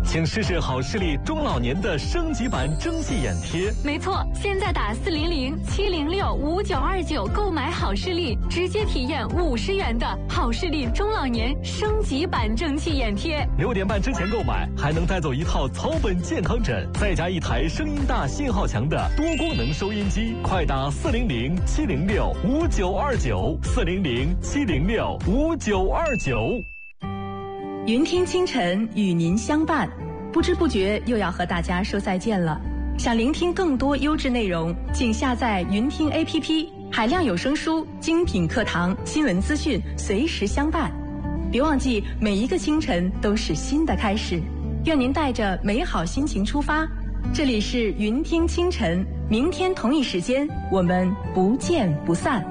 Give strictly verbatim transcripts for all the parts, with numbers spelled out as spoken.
请试试好视力中老年的升级版蒸汽眼贴。 没错，现在打四零零七零六五九二九购买好视力，直接体验五十元的好视力中老年升级版蒸汽眼贴。 六点半之前购买，还能带走一套草本健康枕，再加一台声音大、信号强的多功能收音机。快打四零零七零六五九二九，四零零七零六五九二九。 云听清晨与您相伴，不知不觉又要和大家说再见了。想聆听更多优质内容，请下载云听 A P P， 海量有声书、精品课堂、新闻资讯，随时相伴。别忘记，每一个清晨都是新的开始。愿您带着美好心情出发。这里是云听清晨，明天同一时间，我们不见不散。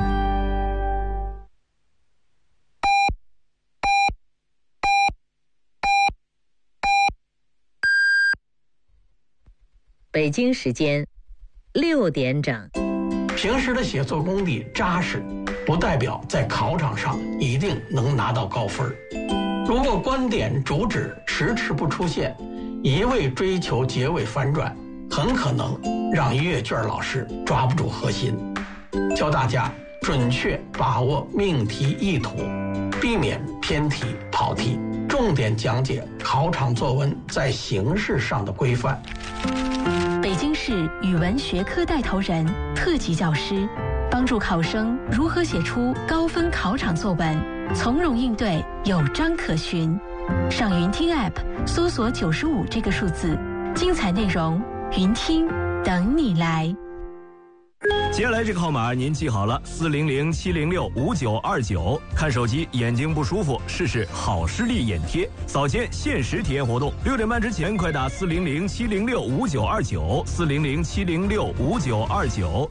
北京时间六点整。 平时的写作功底扎实，不代表在考场上一定能拿到高分。如果观点主旨迟迟不出现，一味追求结尾反转，很可能让阅卷老师抓不住核心。教大家准确把握命题意图，避免偏题跑题，重点讲解考场作文在形式上的规范。 北京市语文学科带头人、特级教师，帮助考生如何写出高分考场作文，从容应对，有章可循。上云听 App 搜索九十五这个数字，精彩内容云听等你来。 接下来这个号码您记好了，四零零七零六五九二九。看手机眼睛不舒服，试试好视力眼贴，早间限时体验活动。六点半之前快打四零零七零六五九二九，四零零七零六五九二九。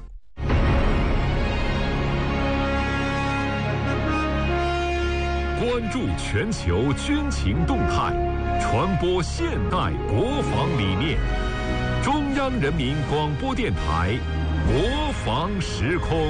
关注全球军情动态，传播现代国防理念。中央人民广播电台。国防时空，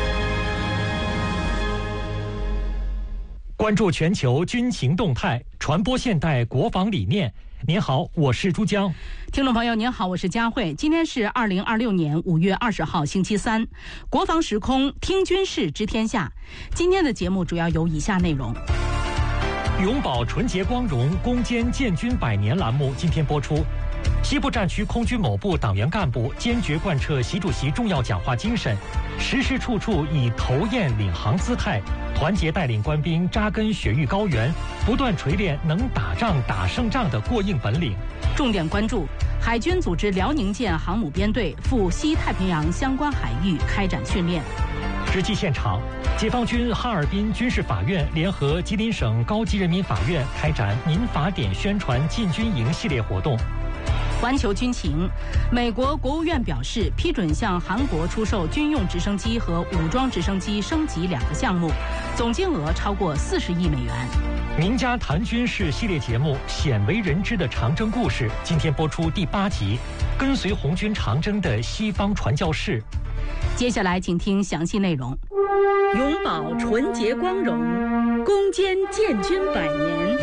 关注全球军情动态，传播现代国防理念。您好，我是珠江。 听众朋友您好，我是佳慧。今天是二零二六年五月二十号星期三，国防时空听军事知天下。今天的节目主要有以下内容： 永葆纯洁光荣，攻坚建军百年栏目今天播出。西部战区空军某部党员干部坚决贯彻习主席重要讲话精神，时时处处以头雁领航姿态，团结带领官兵扎根雪域高原，不断锤炼能打仗打胜仗的过硬本领。 重点关注海军组织辽宁舰航母编队赴西太平洋相关海域开展训练。 实际现场，解放军哈尔滨军事法院联合吉林省高级人民法院开展民法典宣传进军营系列活动。 环球军情，美国国务院表示批准向韩国出售军用直升机和武装直升机升级两个项目，总金额超过四十亿美元。 名家谈军事系列节目《鲜为人知的长征故事》今天播出第八集，跟随红军长征的西方传教士。 接下来请听详细内容。 永葆纯洁光荣，攻坚建军百年。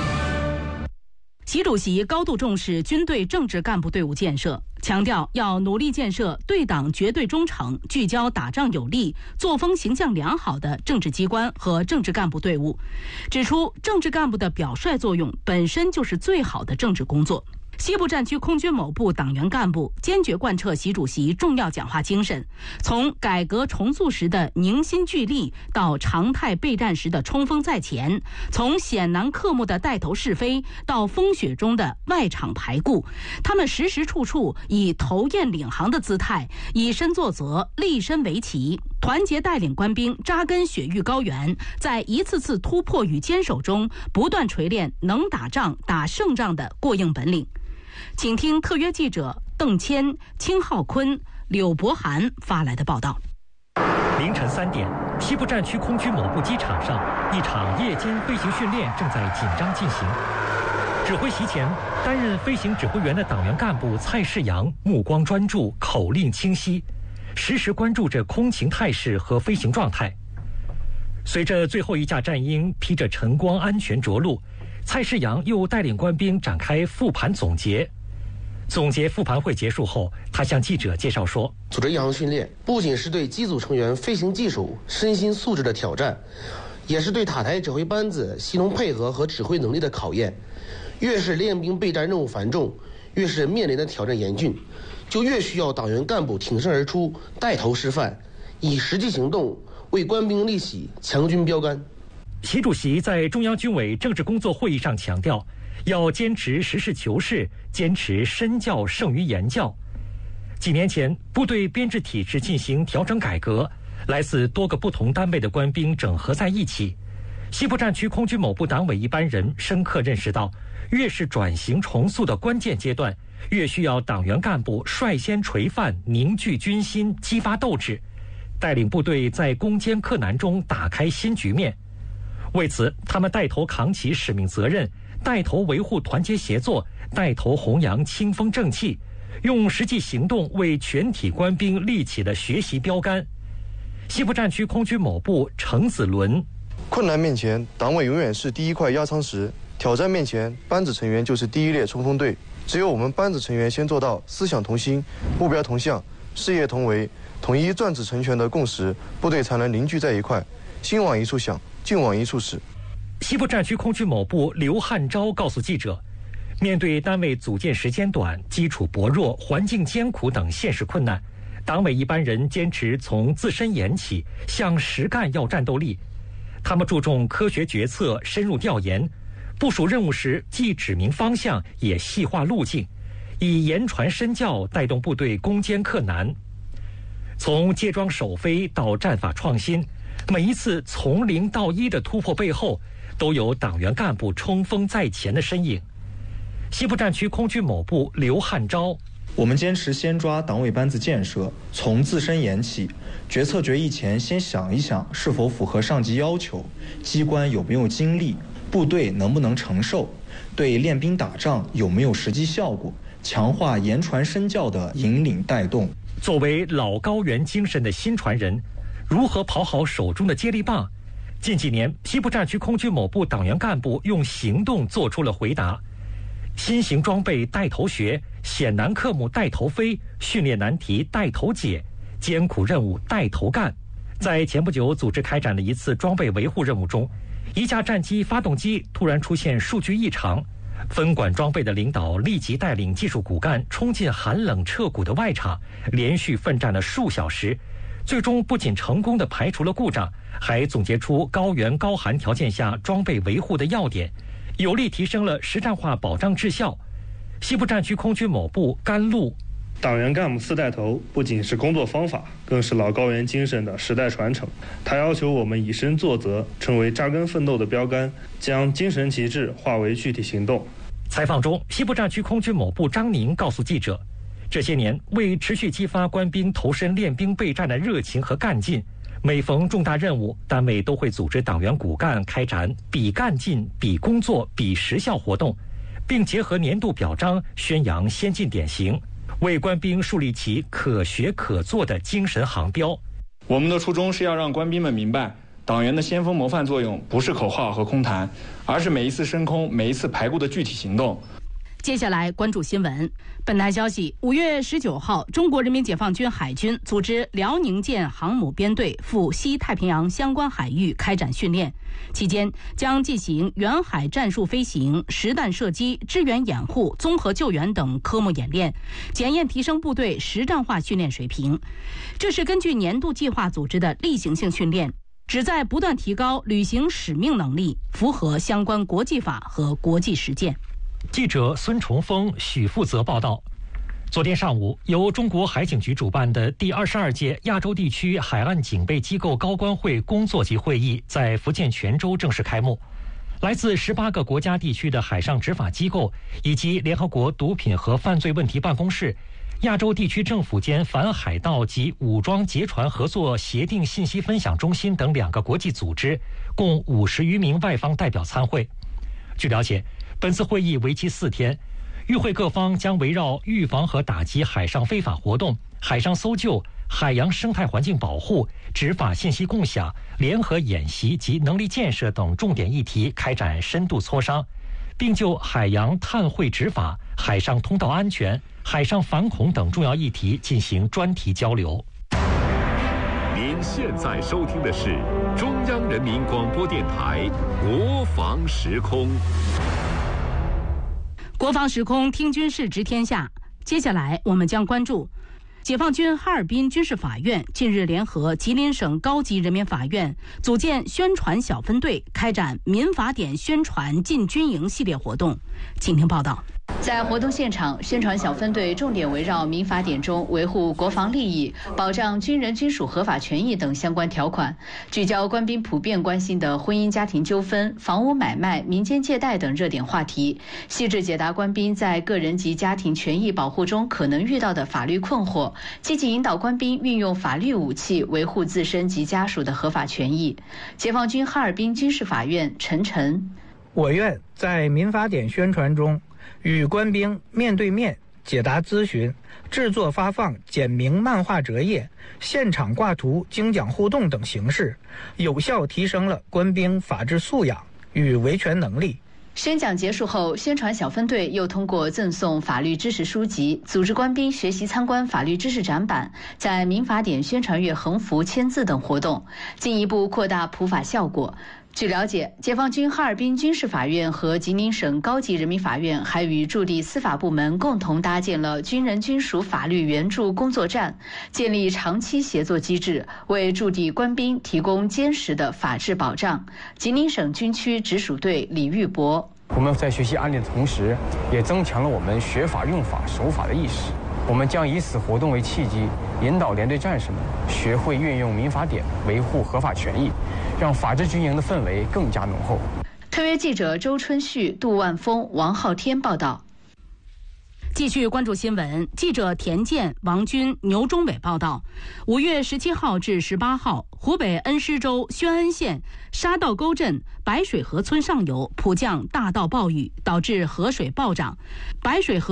习主席高度重视军队政治干部队伍建设，强调要努力建设对党绝对忠诚、聚焦打仗有力、作风形象良好的政治机关和政治干部队伍，指出政治干部的表率作用本身就是最好的政治工作。西部战区空军某部党员干部坚决贯彻习主席重要讲话精神，从改革重塑时的凝心聚力到常态备战时的冲锋在前，从险难克木的带头是非到风雪中的外场排固，他们时时处处以头雁领航的姿态，以身作则，立身为旗，团结带领官兵扎根雪域高原，在一次次突破与坚守中不断锤炼能打仗打胜仗的过硬本领。请听特约记者邓谦、青浩坤、柳博涵发来的报道。 凌晨三点，西部战区空军某部机场上，一场夜间飞行训练正在紧张进行。指挥席前，担任飞行指挥员的党员干部蔡世阳目光专注，口令清晰，时时关注着空情态势和飞行状态。随着最后一架战鹰披着晨光安全着陆， 蔡世阳又带领官兵展开复盘总结。总结复盘会结束后，他向记者介绍说， 组织一航训练不仅是对机组成员飞行技术、身心素质的挑战，也是对塔台指挥班子系统配合和指挥能力的考验。越是练兵备战任务繁重，越是面临的挑战严峻，就越需要党员干部挺身而出，带头示范，以实际行动为官兵立起强军标杆。 习主席在中央军委政治工作会议上强调，要坚持实事求是，坚持身教胜于言教。几年前，部队编制体制进行调整改革，来自多个不同单位的官兵整合在一起。西部战区空军某部党委一班人深刻认识到，越是转型重塑的关键阶段，越需要党员干部率先垂范，凝聚军心，激发斗志，带领部队在攻坚克难中打开新局面。为此，他们带头扛起使命责任，带头维护团结协作，带头弘扬清风正气，用实际行动为全体官兵立起了学习标杆。西部战区空军某部程子伦： 困难面前，党委永远是第一块压舱石；挑战面前，班子成员就是第一列冲锋队。只有我们班子成员先做到思想同心、目标同向、事业同为，统一专制成全的共识，部队才能凝聚在一块，心往一处想，劲往一处使。 西部战区空军某部刘汉昭告诉记者，面对单位组建时间短、基础薄弱、环境艰苦等现实困难，党委一班人坚持从自身研起，向实干要战斗力。他们注重科学决策，深入调研，部署任务时既指明方向，也细化路径，以言传身教带动部队攻坚克难。从接装首飞到战法创新，每一次从零到一的突破背后，都有党员干部冲锋在前的身影。西部战区空军某部刘汉昭： 我们坚持先抓党委班子建设，从自身研起，决策决议前先想一想是否符合上级要求，机关有没有精力，部队能不能承受，对练兵打仗有没有实际效果，强化言传身教的引领带动。 作为老高原精神的新传人，如何跑好手中的接力棒？近几年，西部战区空军某部党员干部用行动做出了回答。新型装备带头学，险难科目带头飞，训练难题带头解，艰苦任务带头干。在前不久组织开展的一次装备维护任务中，一架战机发动机突然出现数据异常，分管装备的领导立即带领技术骨干冲进寒冷彻骨的外场，连续奋战了数小时，最终不仅成功地排除了故障，还总结出高原高寒条件下装备维护的要点，有力提升了实战化保障质效。西部战区空军某部甘露： 党员干部四带头不仅是工作方法，更是老高原精神的时代传承。它要求我们以身作则，成为扎根奋斗的标杆，将精神旗帜化为具体行动。 采访中，西部战区空军某部张宁告诉记者，这些年为持续激发官兵投身练兵备战的热情和干劲，每逢重大任务，单位都会组织党员骨干开展比干劲、比工作、比实效活动，并结合年度表彰宣扬先进典型，为官兵树立起可学可做的精神航标。 我们的初衷是要让官兵们明白，党员的先锋模范作用不是口号和空谈，而是每一次升空、每一次排固的具体行动。 接下来关注新闻。本台消息，五月十九号，中国人民解放军海军组织辽宁舰航母编队赴西太平洋相关海域开展训练，期间将进行远海战术飞行、实弹射击、支援掩护、综合救援等科目演练，检验提升部队实战化训练水平。这是根据年度计划组织的例行性训练，旨在不断提高履行使命能力，符合相关国际法和国际实践。 记者孙崇峰、许负责报道。昨天上午，由中国海警局主办的第二十二届亚洲地区海岸警备机构高官会工作级会议在福建泉州正式开幕。来自十八个国家地区的海上执法机构以及联合国毒品和犯罪问题办公室、亚洲地区政府间反海盗及武装劫船合作协定信息分享中心等两个国际组织，共五十余名外方代表参会。据了解，本次会议为期四天，与会各方将围绕预防和打击海上非法活动、海上搜救、海洋生态环境保护、执法信息共享、联合演习及能力建设等重点议题开展深度磋商， 并就海洋碳汇执法、海上通道安全、海上反恐等重要议题进行专题交流。 您现在收听的是中央人民广播电台国防时空。 国防时空，听军事知天下。接下来我们将关注解放军哈尔滨军事法院近日联合吉林省高级人民法院组建宣传小分队，开展民法典宣传进军营系列活动。请听报道。 在活动现场，宣传小分队重点围绕民法典中维护国防利益、保障军人军属合法权益等相关条款，聚焦官兵普遍关心的婚姻家庭纠纷、房屋买卖、民间借贷等热点话题，细致解答官兵在个人及家庭权益保护中可能遇到的法律困惑，积极引导官兵运用法律武器维护自身及家属的合法权益。解放军哈尔滨军事法院陈晨， 我院在民法典宣传中与官兵面对面解答咨询，制作发放简明漫画折页、现场挂图、精讲互动等形式，有效提升了官兵法治素养与维权能力。 宣讲结束后，宣传小分队又通过赠送法律知识书籍、组织官兵学习参观法律知识展板、在民法典宣传月横幅签字等活动，进一步扩大普法效果。据了解，解放军哈尔滨军事法院和吉林省高级人民法院还与驻地司法部门共同搭建了军人军属法律援助工作站，建立长期协作机制，为驻地官兵提供坚实的法治保障。吉林省军区直属队李玉博， 我们在学习案例的同时，也增强了我们学法用法守法的意识。我们将以此活动为契机，引导连队战士们学会运用民法典维护合法权益，让法治军营的氛围更加浓厚。 特约记者周春旭、杜万峰、王浩天报道。 继续关注新闻，记者田健、王军、牛忠伟报道：五月十七号至十八号，湖北恩施州宣恩县沙道沟镇白水河村上游普降大到暴雨，导致河水暴涨，白水河